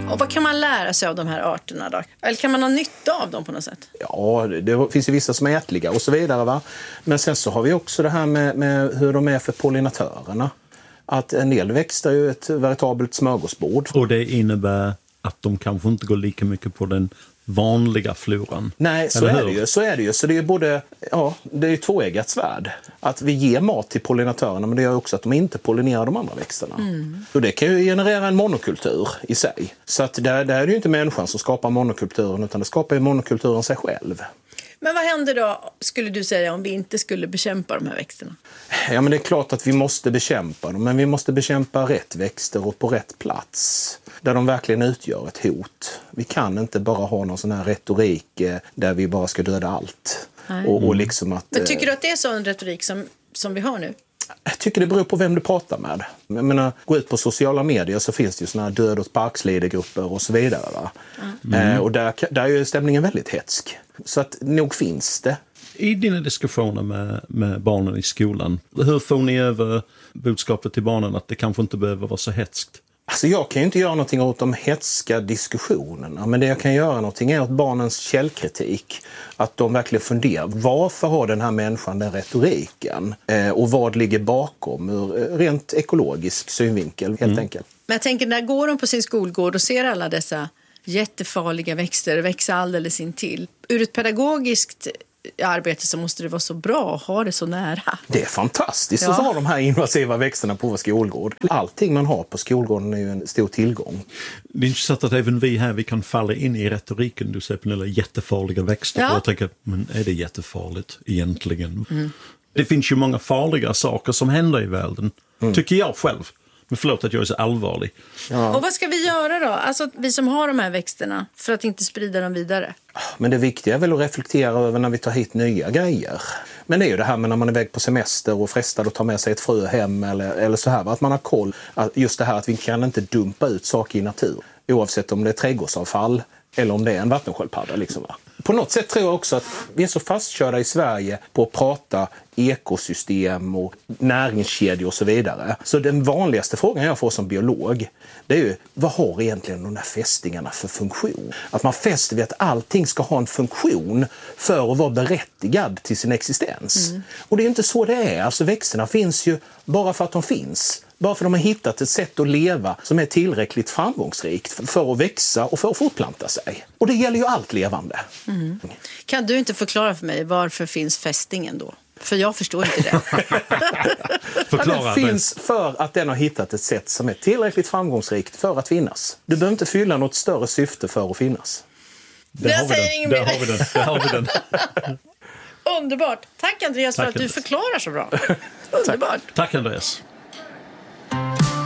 Och vad kan man lära sig av de här arterna då? Eller kan man ha nytta av dem på något sätt? Ja, det finns ju vissa som är ätliga och så vidare. Va? Men sen så har vi också det här med hur de är för pollinatörerna. Att en del växter är ju ett veritabelt smörgåsbord. Och det innebär att de kanske inte går lika mycket på den vanliga floran. Nej, så är det ju. Så det är både, det är ju tvåeggat svärd. Att vi ger mat till pollinatörerna, men det gör också att de inte pollinerar de andra växterna. Och det kan ju generera en monokultur i sig. Så att där är det ju inte människan som skapar monokulturen, utan det skapar ju monokulturen sig själv. Men vad händer då, skulle du säga, om vi inte skulle bekämpa de här växterna? Ja, men det är klart att vi måste bekämpa dem, men vi måste bekämpa rätt växter och på rätt plats. Där de verkligen utgör ett hot. Vi kan inte bara ha någon sån här retorik där vi bara ska döda allt. Och liksom att, men tycker du att det är så en retorik som vi har nu? Jag tycker det beror på vem du pratar med. Jag menar, gå ut på sociala medier så finns det ju såna här död- och parkslidegrupper och så vidare. Va? Och där är ju stämningen väldigt hetsk. Så att nog finns det. I dina diskussioner med barnen i skolan, hur får ni över budskapet till barnen att det kanske inte behöver vara så hetskt? Alltså jag kan ju inte göra någonting åt de hetska diskussionerna, men det jag kan göra någonting är åt barnens källkritik. Att de verkligen funderar, varför har den här människan den retoriken? Och vad ligger bakom ur rent ekologisk synvinkel helt enkelt. Men jag tänker, när går de på sin skolgård och ser alla dessa jättefarliga växter växa alldeles intill? Ur ett pedagogiskt arbete så måste det vara så bra att ha det så nära. Det är fantastiskt att ha de här invasiva växterna på vår skolgård. Allting man har på skolgården är ju en stor tillgång. Det är intressant att även vi här, vi kan falla in i retoriken. Du säger Pernilla, jättefarliga växter. Ja. Och jag tänker, men är det jättefarligt egentligen? Det finns ju många farliga saker som händer i världen. Tycker jag själv. Men förlåt att jag är så allvarlig. Ja. Och vad ska vi göra då? Alltså vi som har de här växterna, för att inte sprida dem vidare. Men det viktiga är väl att reflektera över när vi tar hit nya grejer. Men det är ju det här med när man är iväg på semester och frestad att ta med sig ett frö hem eller så här. Att man har koll. Just det här att vi kan inte dumpa ut saker i natur. Oavsett om det är trädgårdsavfall eller om det är en vattensköldpadda. Liksom, va? På något sätt tror jag också att vi är så fastkörda i Sverige på att prata ekosystem och näringskedjor och så vidare. Så den vanligaste frågan jag får som biolog, det är ju, vad har egentligen de där fästingarna för funktion? Att man fäster vid att allting ska ha en funktion för att vara berättigad till sin existens. Och det är inte så det är. Alltså växterna finns ju bara för att de finns. Bara för att de har hittat ett sätt att leva som är tillräckligt framgångsrikt för att växa och för att fortplanta sig. Och det gäller ju allt levande. Kan du inte förklara för mig varför finns fästingen då? För jag förstår inte det. Förklara. Den finns för att den har hittat ett sätt som är tillräckligt framgångsrikt för att finnas. Du behöver inte fylla något större syfte för att finnas. Där har vi den. Underbart. Tack Andreas för att du förklarar så bra. Underbart. Tack Andreas.